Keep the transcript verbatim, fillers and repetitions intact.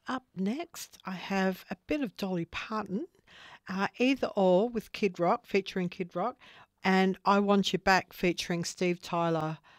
Up next, I have a bit of Dolly Parton, uh, Either Or with Kid Rock, featuring Kid Rock, and I Want You Back featuring Steve Tyler.